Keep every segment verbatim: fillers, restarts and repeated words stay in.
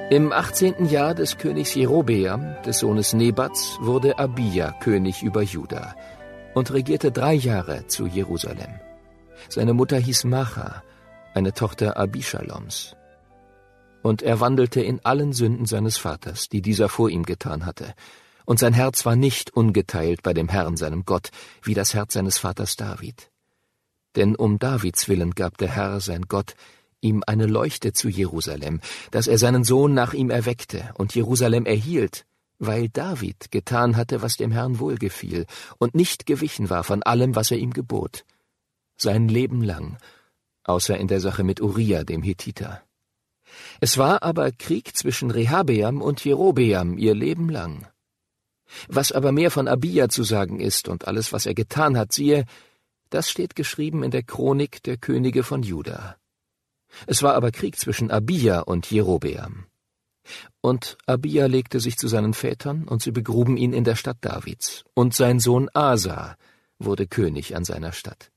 Im achtzehnten Jahr des Königs Jerobeam, des Sohnes Nebats, wurde Abija König über Juda und regierte drei Jahre zu Jerusalem. Seine Mutter hieß Macha, eine Tochter Abischaloms. Und er wandelte in allen Sünden seines Vaters, die dieser vor ihm getan hatte. Und sein Herz war nicht ungeteilt bei dem Herrn, seinem Gott, wie das Herz seines Vaters David. Denn um Davids willen gab der Herr, sein Gott, ihm eine Leuchte zu Jerusalem, dass er seinen Sohn nach ihm erweckte und Jerusalem erhielt, weil David getan hatte, was dem Herrn wohlgefiel und nicht gewichen war von allem, was er ihm gebot, sein Leben lang, außer in der Sache mit Uriah, dem Hethiter. Es war aber Krieg zwischen Rehabeam und Jerobeam ihr Leben lang. Was aber mehr von Abija zu sagen ist und alles, was er getan hat, siehe, das steht geschrieben in der Chronik der Könige von Juda. Es war aber Krieg zwischen Abija und Jerobeam. Und Abija legte sich zu seinen Vätern, und sie begruben ihn in der Stadt Davids. Und sein Sohn Asa wurde König an seiner Stadt.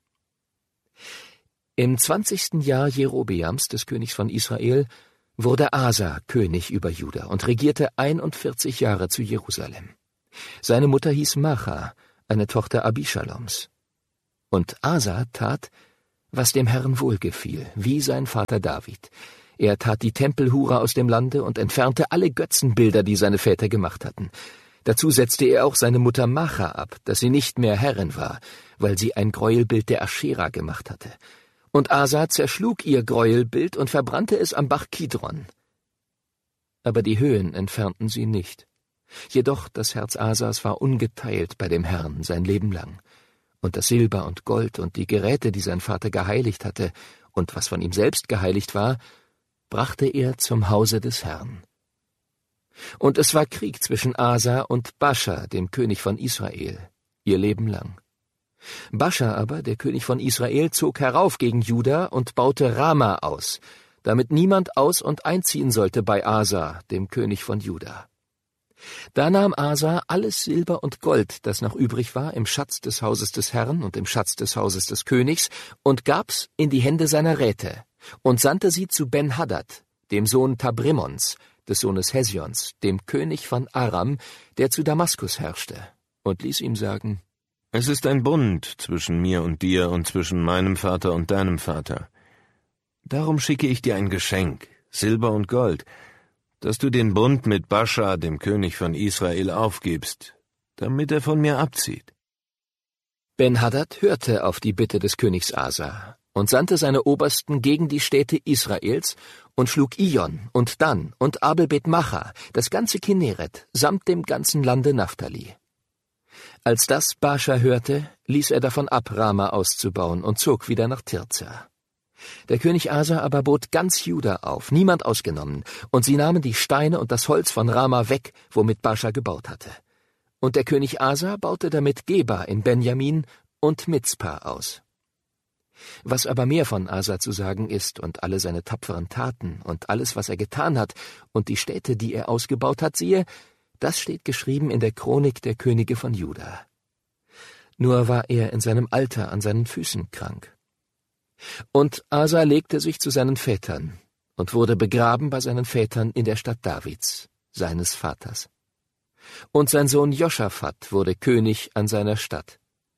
Im zwanzigsten Jahr Jerobeams, des Königs von Israel, wurde Asa König über Juda und regierte einundvierzig Jahre zu Jerusalem. Seine Mutter hieß Macha, eine Tochter Abischaloms. Und Asa tat, was dem Herrn wohlgefiel, wie sein Vater David. Er tat die Tempelhure aus dem Lande und entfernte alle Götzenbilder, die seine Väter gemacht hatten. Dazu setzte er auch seine Mutter Macha ab, dass sie nicht mehr Herrin war, weil sie ein Gräuelbild der Aschera gemacht hatte. Und Asa zerschlug ihr Gräuelbild und verbrannte es am Bach Kidron. Aber die Höhen entfernten sie nicht. Jedoch das Herz Asas war ungeteilt bei dem Herrn sein Leben lang. Und das Silber und Gold und die Geräte, die sein Vater geheiligt hatte, und was von ihm selbst geheiligt war, brachte er zum Hause des Herrn. Und es war Krieg zwischen Asa und Bascha, dem König von Israel, ihr Leben lang. Bascha aber, der König von Israel, zog herauf gegen Juda und baute Rama aus, damit niemand aus- und einziehen sollte bei Asa, dem König von Juda. Da nahm Asa alles Silber und Gold, das noch übrig war, im Schatz des Hauses des Herrn und im Schatz des Hauses des Königs, und gab's in die Hände seiner Räte, und sandte sie zu Ben-Hadad, dem Sohn Tabrimons, des Sohnes Hesions, dem König von Aram, der zu Damaskus herrschte, und ließ ihm sagen: Es ist ein Bund zwischen mir und dir und zwischen meinem Vater und deinem Vater. Darum schicke ich dir ein Geschenk, Silber und Gold, dass du den Bund mit Bascha, dem König von Israel, aufgibst, damit er von mir abzieht. Ben-Hadad hörte auf die Bitte des Königs Asa und sandte seine Obersten gegen die Städte Israels und schlug Ijon und Dan und Abel-Bet-Macha, das ganze Kinneret, samt dem ganzen Lande Naphtali. Als das Bascha hörte, ließ er davon ab, Rama auszubauen, und zog wieder nach Tirza. Der König Asa aber bot ganz Juda auf, niemand ausgenommen, und sie nahmen die Steine und das Holz von Rama weg, womit Bascha gebaut hatte. Und der König Asa baute damit Geba in Benjamin und Mizpa aus. Was aber mehr von Asa zu sagen ist und alle seine tapferen Taten und alles, was er getan hat und die Städte, die er ausgebaut hat, siehe, das steht geschrieben in der Chronik der Könige von Juda. Nur war er in seinem Alter an seinen Füßen krank. Und Asa legte sich zu seinen Vätern und wurde begraben bei seinen Vätern in der Stadt Davids, seines Vaters. Und sein Sohn Joschafat wurde König an seiner Stadt.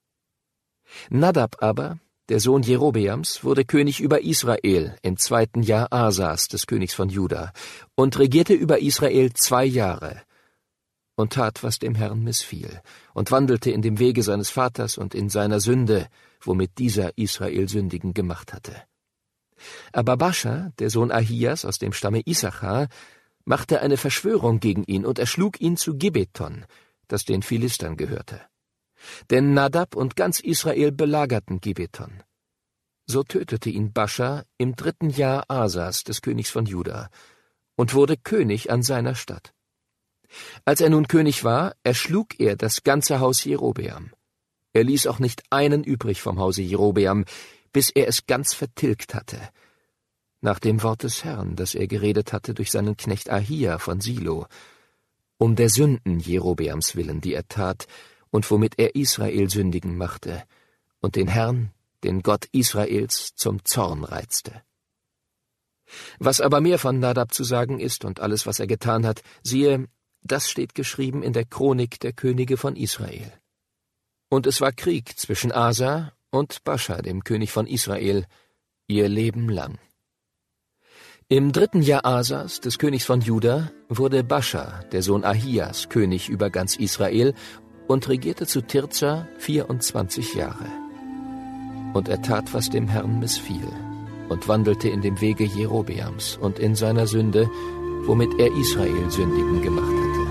Nadab aber, der Sohn Jerobeams, wurde König über Israel im zweiten Jahr Asas, des Königs von Juda, und regierte über Israel zwei Jahre und tat, was dem Herrn missfiel, und wandelte in dem Wege seines Vaters und in seiner Sünde, womit dieser Israel sündigen gemacht hatte. Aber Bascha, der Sohn Ahias aus dem Stamme Issachar, machte eine Verschwörung gegen ihn und erschlug ihn zu Gibeton, das den Philistern gehörte. Denn Nadab und ganz Israel belagerten Gibeton. So tötete ihn Bascha im dritten Jahr Asas, des Königs von Juda, und wurde König an seiner Stadt. Als er nun König war, erschlug er das ganze Haus Jerobeam. Er ließ auch nicht einen übrig vom Hause Jerobeam, bis er es ganz vertilgt hatte, nach dem Wort des Herrn, das er geredet hatte durch seinen Knecht Ahia von Silo, um der Sünden Jerobeams willen, die er tat, und womit er Israel sündigen machte, und den Herrn, den Gott Israels, zum Zorn reizte. Was aber mehr von Nadab zu sagen ist und alles, was er getan hat, siehe, das steht geschrieben in der Chronik der Könige von Israel. Und es war Krieg zwischen Asa und Bascha, dem König von Israel, ihr Leben lang. Im dritten Jahr Asas, des Königs von Juda, wurde Bascha, der Sohn Ahias, König über ganz Israel und regierte zu Tirza vierundzwanzig Jahre. Und er tat, was dem Herrn missfiel, und wandelte in dem Wege Jerobeams und in seiner Sünde, womit er Israel sündigen gemacht hat.